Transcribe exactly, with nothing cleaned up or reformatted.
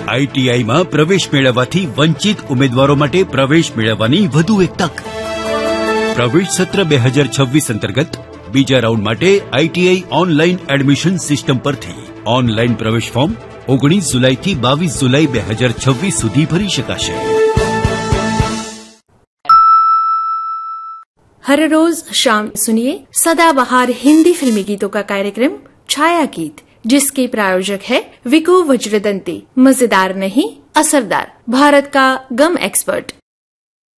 આઈટીઆઈમાં પ્રવેશ મેળવવાથી વંચિત ઉમેદવારો માટે પ્રવેશ મેળવવાની વધુ એક તક. પ્રવેશ સત્ર બે હજાર છવ્વીસ અંતર્ગત બીજા રાઉન્ડ માટે આઈટીઆઈ ઓનલાઈન એડમિશન સિસ્ટમ પરથી ઓનલાઈન પ્રવેશ ફોર્મ ઓગણીસ જુલાઈથી બાવીસ જુલાઈ બે હજાર છવ્વીસ સુધી ભરી શકાશે. हर रोज शाम सुनिए सदाबहार हिंदी फिल्मी गीतों का कार्यक्रम छाया गीत, जिसके प्रायोजक है विको वज्रदंती. मजेदार नहीं असरदार, भारत का गम एक्सपर्ट.